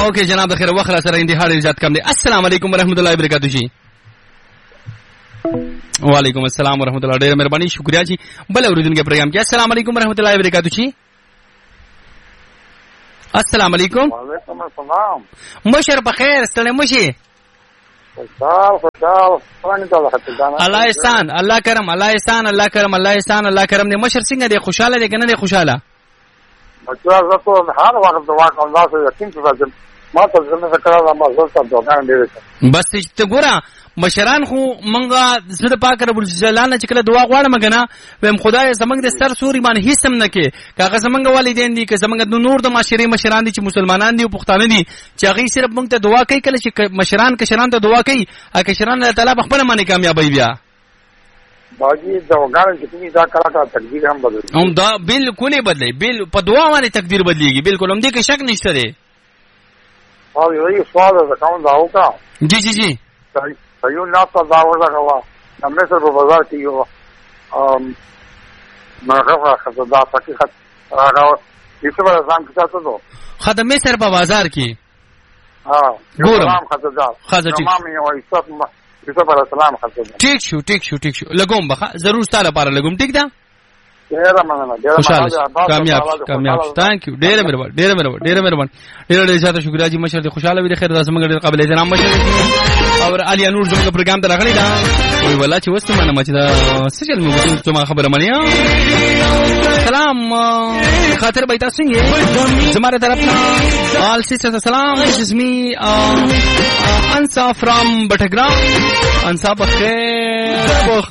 اوکے جناب خیر وخت را سره انتهاء ایجاد کم دی. السلام علیکم ورحمۃ اللہ وبرکاتہ جی. وعلیکم السلام ورحمۃ اللہ. ډیر مهرباني شکریا جی. بل اوریدونکو پروګرام کې السلام علیکم ورحمۃ اللہ وبرکاتہ جی. السلام علیکم. وعلیکم السلام. مشر په خیر ستړي مشي. الله احسان الله کرم الله احسان الله کرم الله احسان الله کرم دې مشر څنګه دې خوشاله دې کنه دې خوشاله؟ هر وخت دعا کوم دا څه یقین څه ما ته څنګه کړه ما زړه ته دوکان دی. بس ته ګوره مشران خو مونږه زړه پاک رب الجلال چې کله دعا غواړم کنه ویم خدای زمنګ د سر سوري باندې هیڅ هم نه کې کاغه زمنګ والدین دي که زمنګ د نور د معاشري مشران دي چې مسلمانان دي او پښتانه دي چې هغه صرف مونږ ته دعا کوي کله چې مشران کشران ته دعا کوي ا کشران الله تعالی خپل باندې کامیابی بیا باجی دعاګان چې دې دا کړه تقدیر هم بدلي هم دا بالکل بدلی بل په دعا باندې تقدیر بدلیږي بالکل هم دې کې شک نشته دی. او یو سوال ده کوم دا وکا جی جی جی یو ناسا دا ورغوا مصر په بازار کې یو مرغه خدای حقیقت راغو یوسف علیه السلام کې تاسو ته خدای مصر په بازار کې ګورم خدای تمام یو یوسف علیه السلام خدای ټیک شو لګوم بخا ضرور ستاره لپاره لګوم ټیک ده. ډیر مننه کامیاب ثانک یو ډیر مهربان ډیر زیاته شکریا جی مشر دې خوشاله وي خیر داسې موږ ډیر قابل احترام مشر اور علي نور زموږ پروګرام ته راغلی دا وی ولا چې وسته منه مچ دا سجل موږ ته ما خبره منیا. سلام خاطر بیت څنګه زماره طرف all sisters سلام this is me انسا from بټګرام انسا بخیر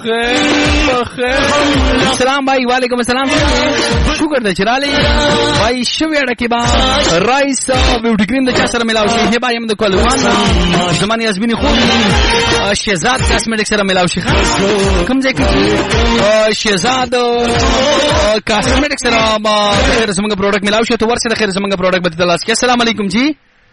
سلام بھائی وعلیکم السلام شکر دې چرالي بھائی شویړه کې با رایس بیوټی کریم د چا سره ملاو شي هبا یم د کولوان زماني ازمنی خو شهزاد کاسمیټک سره ملاو شي کوم ځای کې شهزاد کاسمیټک سره ما خیر زمونږ پروډکټ ملاو شي تو ورسره خیر زمونږ پروډکټ به تلاش کې. السلام علیکم جی.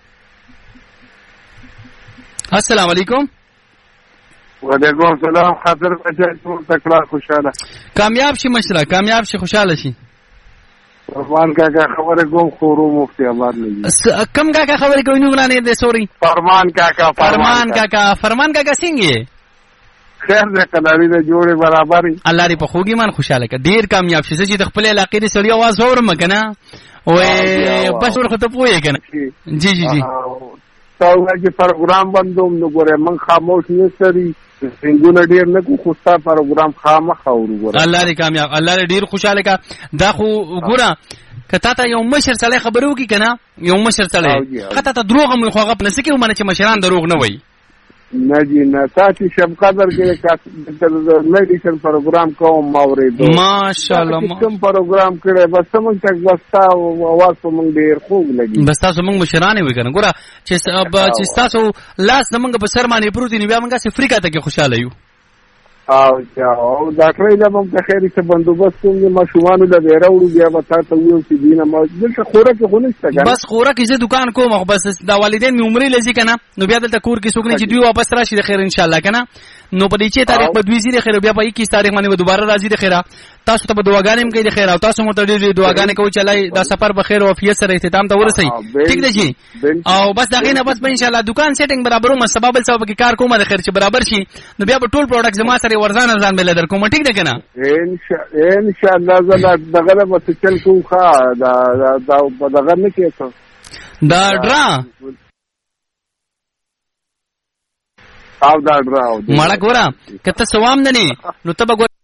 السلام علیکم. وعلیکم السلام. خاطر بچای ټول تکړه خوشاله کامیاب شي مشره کامیاب شي خوشاله شي. فرمان کاکا خبره کوم خورو مفتی آباد لګي کم کاکا خبره کوي نو نه دې سوري فرمان کاکا څنګه خیر دې کلاري دې جوړه برابرۍ الله دې په خوږی مان خوشاله ک ډیر کامیاب شي چې د خپل علاقې دې سړی आवाज اورم کنه وې بس ورخه ته پوهې کنه. جی تاوګه چې پروګرام بندوم نو ګوره من خاموش نه سړي څنګه ډیر نه کو خوستا پروګرام خامخ اورو ګوره الله دې کامیاب الله دې ډیر خوشاله کا دا خو ګوره کته ته یو مشر سره خبرو کی کنه یو مشر سره کته ته دروغ مې خو غپ نسکه ومنه چې مشران دروغ نه وای نه جی نه تاسو شب قدر کې کا میډیسن پروګرام کوم ماورې ماشاءالله کوم پروګرام کړه بس موږ تک وستا आवाज په موږ ډیر خوب لګي بس تاسو موږ مشرانه وي کنه ګوره چې تاسو لاس موږ په سر باندې پروت دی بیا موږ سه افریقا ته کې خوشاله یو او ډاکټر یې موږ ته خیري څه بندوبست کوم ما شوانو له ډیراوړو بیا به تاسو ویو چې دینه ما دلته خوراک خو نشته کنه بس خوراک یې دکان کوم بس دا والدین می عمرې لذي کنه نو بیا دلته کور کې څوک نه چې دوی واپس راشي د خیر ان شاء الله کنه نو په دې چې تاریخ په 20 خیر بیا په 21 تاریخ باندې دوباره راځي د خیره تاسو ته په دعاګانې هم کوي د خیر او تاسو مو ته ډېرې دعاګانې کوي چې الله دا سفر په خیر او عافیت سره اختتام ته ورسوي ٹھیک دی جی او بس دا غینه بس ان شاء الله دکان سیټینګ برابرو ما سبب کې کار کوم د خیر چې برابر شي نو بیا په ټول پروډکټ زما سره ورزان بل در کوم ٹھیک دی کنه ان شاء الله زله دغه به چل کوم ښه دا دغه نه کېته دا ډرا او دا ډرا مړه ګوره کته سوام نه نو ته